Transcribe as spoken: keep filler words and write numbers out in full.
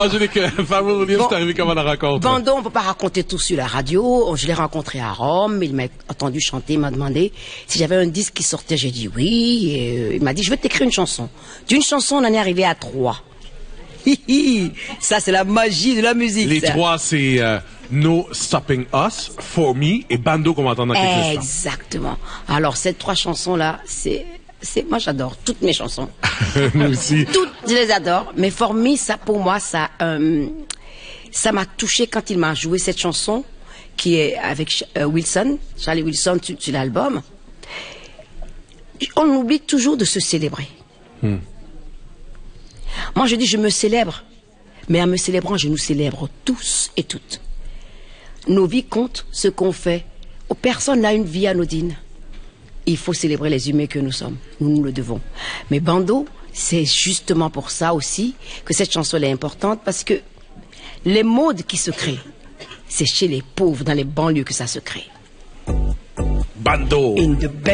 Je dis que Pharrell Williams, Bon, c'est arrivé comment la rencontre? Bando, on peut pas raconter tout sur la radio. Je l'ai rencontré à Rome. Il m'a entendu chanter. Il m'a demandé si j'avais un disque qui sortait. J'ai dit oui. Et euh, il m'a dit, je vais t'écrire une chanson. D'une chanson, on en est arrivé à trois. Ça, c'est la magie de la musique. Les ça. trois, c'est euh, No Stopping Us, For Me et Bando qu'on va entendre dans quelques instants. Exactement. Alors, ces trois chansons-là, c'est... c'est moi, j'adore toutes mes chansons. Nous aussi. Toutes, je les adore. Mais For Me, ça, pour moi, ça... Euh, ça m'a touché quand il m'a joué cette chanson qui est avec euh, Wilson, Charlie Wilson, sur, sur l'album. On oublie toujours de se célébrer. Hmm. Moi, je dis, je me célèbre. Mais en me célébrant, je nous célèbre tous et toutes. Nos vies comptent ce qu'on fait. Personne n'a une vie anodine. Il faut célébrer les humains que nous sommes. Nous nous le devons. Mais Bando, c'est justement pour ça aussi que cette chanson est importante, parce que les modes qui se créent, c'est chez les pauvres, dans les banlieues que ça se crée. Bando. Une de belles